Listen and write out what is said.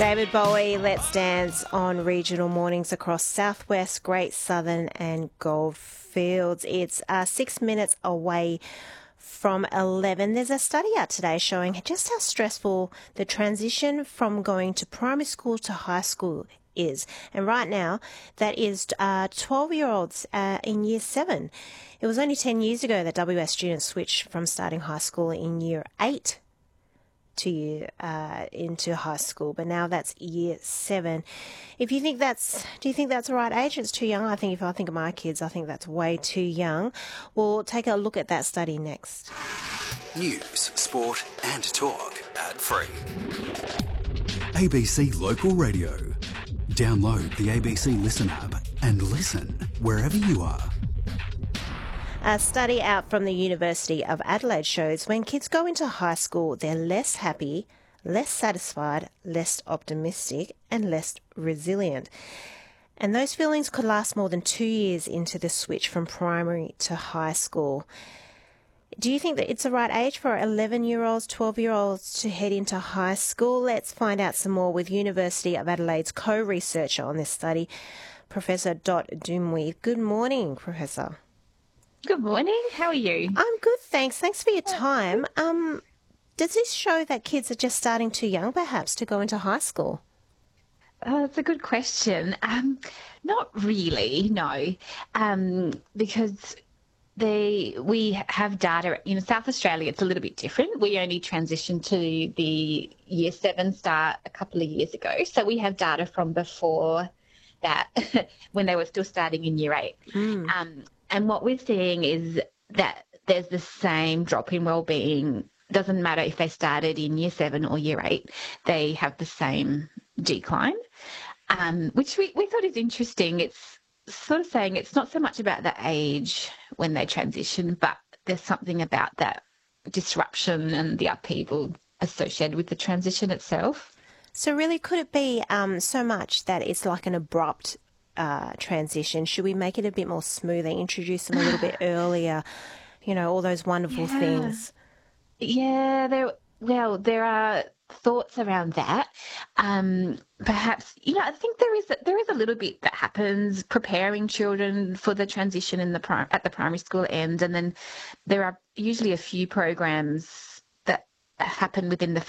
David Bowie, Let's Dance on regional mornings across Southwest, Great Southern and Goldfields. It's 6 minutes away from 11. There's a study out today showing just how stressful the transition from going to primary school to high school is. And right now, that is 12-year-olds in Year 7. It was only 10 years ago that WS students switched from starting high school in Year 8 to into high school, but now that's Year 7. Do you think that's the right age? It's too young. If I think of my kids, I think that's way too young. We'll take a look at that study next. News, sport and talk ad-free. ABC Local Radio. Download the ABC Listen app and listen wherever you are. A study out from the University of Adelaide shows when kids go into high school, they're less happy, less satisfied, less optimistic, and less resilient. And those feelings could last more than 2 years into the switch from primary to high school. Do you think that it's the right age for 11-year-olds, 12-year-olds to head into high school? Let's find out some more with University of Adelaide's co-researcher on this study, Professor Dot Dumwe. Good morning, Professor. Good morning. How are you? I'm good, thanks. Thanks for your time. Does this show that kids are just starting too young, perhaps, to go into high school? That's a good question. Not really, no, because we have data. In South Australia, it's a little bit different. We only transitioned to the Year 7 start a couple of years ago, so we have data from before that, when they were still starting in Year 8. And what we're seeing is that there's the same drop in wellbeing. Doesn't matter if they started in Year 7 or Year 8, they have the same decline, which we thought is interesting. It's sort of saying it's not so much about the age when they transition, but there's something about that disruption and the upheaval associated with the transition itself. So really, could it be so much that it's like an abrupt transition? Should we make it a bit more smoother, introduce them a little bit earlier, all those wonderful things? Yeah, there are thoughts around that. Perhaps, I think there is a little bit that happens preparing children for the transition at the primary school end, and then there are usually a few programs that happen within the